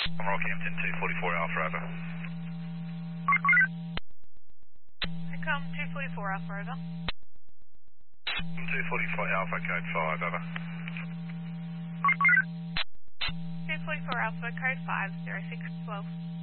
I'm Rockhampton 244 Alpha, over. Come 244 Alpha, over. 244 Alpha, code 5, over. 244 Alpha, code 5, 0612.